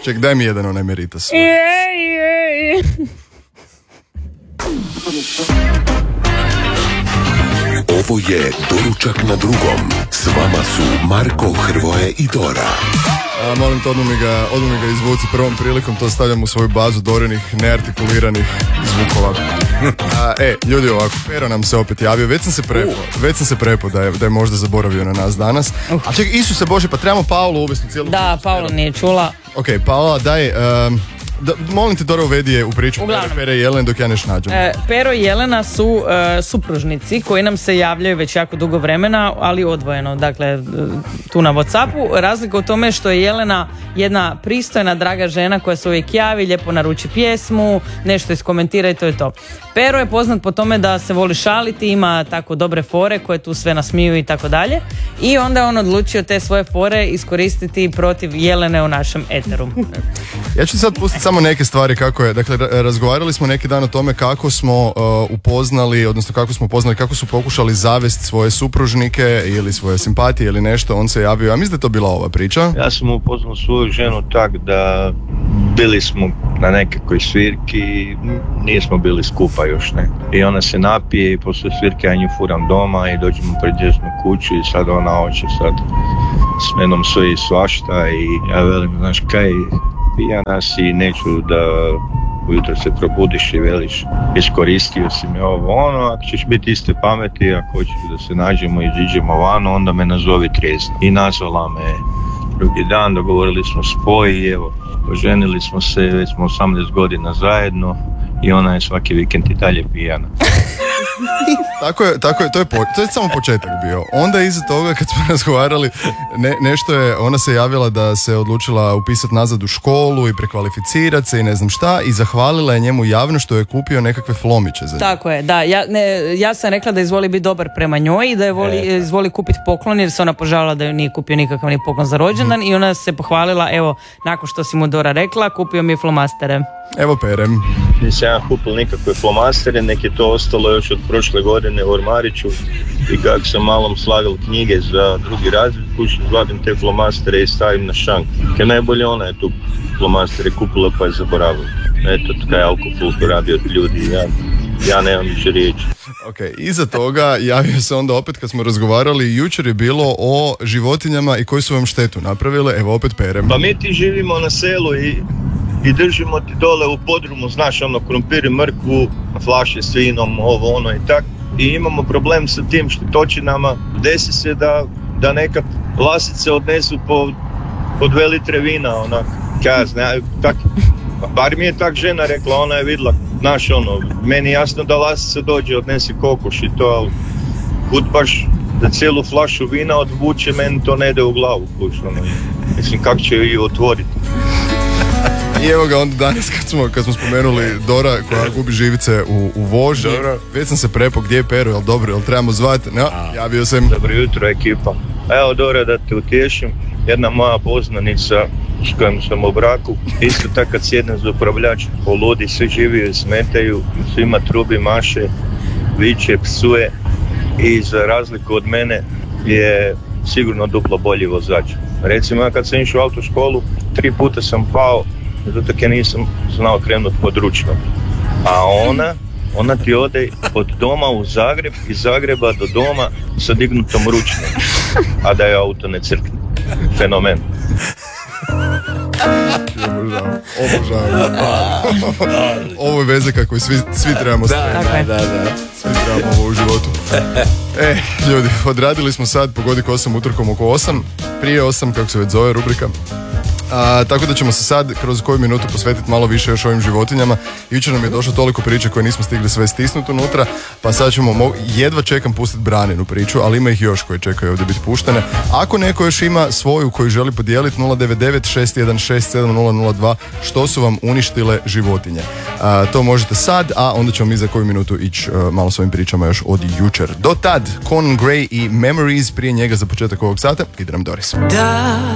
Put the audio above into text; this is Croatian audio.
Ček, daj mi jedan onaj Meritas. Ovo je Doručak na drugom. S vama su Marko, Hrvoje i Dora. Molim te, odmah mi ga izvuci prvom prilikom, to stavljam u svoju bazu Dorinih neartikuliranih zvukova. Ljudi, ovako, Pero nam se opet javio, već sam se prepo da je možda zaboravio na nas danas. A čekaj, Isuse Bože, pa trebamo Paulu uvesti u cijelu priču. Da, Paula nije čula. Ok, Paula, daj... molim te, Dora, uvedi je u priču Pere i Jelena dok ja ne nađem. Pero i Jelena su supružnici koji nam se javljaju već jako dugo vremena, ali odvojeno, dakle tu na Whatsappu. Razlika u tome što je Jelena jedna pristojna, draga žena koja se uvijek javi, lijepo naruči pjesmu, nešto iskomentira i to je to. Pero je poznat po tome da se voli šaliti, ima tako dobre fore koje tu sve nasmiju i tako dalje. I onda je on odlučio te svoje fore iskoristiti protiv Jelene u našem eteru. Ja ću sad pustiti samo neke stvari kako je. Dakle, razgovarali smo neki dan o tome kako smo upoznali, odnosno kako su pokušali zavesti svoje supružnike ili svoje simpatije ili nešto. On se javio, ja mislim da je to bila ova priča. Ja sam upoznao svoju ženu tak da bili smo na nekakvoj svirki, nismo bili skupa još, ne. I ona se napije i poslije svirke ja nju furam doma i dođemo pred njezinu kuću i sad ona hoće sad s menom sve i svašta i ja velim, znaš kaj, pijana si, neću da ujutro se probudiš i veliš iskoristio si me ovo ono, ako ćeš biti iste pameti, ako hoćeš da se nađemo i iziđemo vano, onda me nazovi trijezni. I nazvala me drugi dan, dogovorili smo spoj i evo, oženili smo se, već smo 18 godina zajedno i ona je svaki vikend i dalje pijana. Tako je, to je samo početak bio. Onda iza toga kad smo razgovarali, nešto je, ona se javila da se odlučila upisati nazad u školu i prekvalificirati se i ne znam šta i zahvalila je njemu javno što je kupio nekakve flomiće za nju. Tako je, da. Ja sam rekla da izvoli biti dobar prema njoj i da je izvoli kupiti poklon jer se ona požalila da joj nije kupio nikakav ni poklon za rođendan i ona se pohvalila, evo, nakon što si mu Dora rekla, kupio mi je flomastere. Evo Perem. Nisam ja kupil nikakve flomastere, nek je to ostalo još od prošle godine u ormariću i kako sam malom slagal knjige za drugi razred, kući izvadim te flomastere i stavim na šank. Kaj najbolje ona je tu flomastere kupila pa je zaboravila. Eto, kaj alkohol radi od ljudi, ja nemam više riječi. Ok, iza toga javio se onda opet kad smo razgovarali, jučer je bilo o životinjama i koji su vam štetu napravile, evo opet Perem. Pa mi ti živimo na selu i držimo ti dole u podrumu, znaš, ono, krumpir i mrkvu, flaše s vinom, ovo, ono i tak. I imamo problem sa tim štetočinama. Desi se da neka lasice odnesu po 2 litre vina, onak, tak, bar mi je tak žena rekla, ona je vidjela, znaš, ono, meni jasno da lasica dođe, odnesi kokoš i to, ali kud baš da cijelu flašu vina odvuče, meni to ne ide u glavu, kuš, ono, mislim, kako će ju otvoriti. I evo ga onda danas kad smo spomenuli Dora koja gubi živice u vožnji. Već sam se prepo gdje je Pero, jel dobro, jel trebamo zvati? No, javio sam. Dobro jutro ekipa. Evo Dora, da te utješim. Jedna moja poznanica s kojom sam u braku, isto tako kad sjednem za upravljač, poludi, svi živi i smetaju, svima trubi, maše, viče, psuje i za razliku od mene je sigurno duplo bolji vozač. Recimo ja kad sam išao u autoškolu, 3 puta sam pao zato ja nisam znao krenuti pod ručnom. A ona ti ode od doma u Zagreb, iz Zagreba do doma sa dignutom ručnom, a da je auto ne crkne. Fenomen. Obožavam. Ovo je veze kako svi trebamo staviti. Da. Svi trebamo ovo u životu. Ljudi, odradili smo sad, pogodi ko sam utorkom oko 8, prije 8, kako se već zove rubrika. Tako da ćemo se sad kroz koju minutu posvetiti malo više još ovim životinjama. Jučer nam je došlo toliko priče koje nismo stigli sve stisnuti unutra, pa sad ćemo, jedva čekam pustiti Braninu priču, ali ima ih još koje čekaju ovdje biti puštene. Ako neko još ima svoju koju želi podijeliti, 099-616-7002, što su vam uništile životinje. To možete sad, a onda ćemo mi za koju minutu ići malo s ovim pričama još od jučer. Do tad, Conan Gray i Memories, prije njega za početak ovog sata, ide nam Doris.